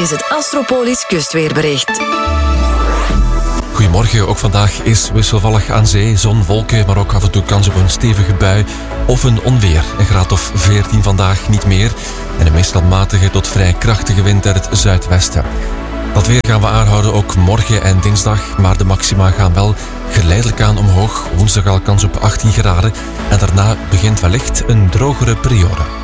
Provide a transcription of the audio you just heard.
is het Astropolis kustweerbericht. Goedemorgen, ook vandaag is wisselvallig aan zee, zon, wolken, maar ook af en toe kans op een stevige bui of een onweer. Een graad of 14 vandaag, niet meer. En een meestal matige tot vrij krachtige wind uit het zuidwesten. Dat weer gaan we aanhouden ook morgen en dinsdag, maar de maxima gaan wel geleidelijk aan omhoog. Woensdag al kans op 18 graden en daarna begint wellicht een drogere periode.